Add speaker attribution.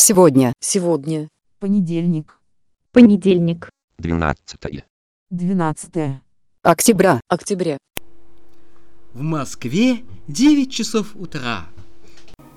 Speaker 1: Сегодня.
Speaker 2: Сегодня.
Speaker 3: Понедельник.
Speaker 4: Понедельник.
Speaker 5: 12.
Speaker 3: 12
Speaker 1: Октября.
Speaker 2: Октября.
Speaker 6: В Москве 9 часов утра.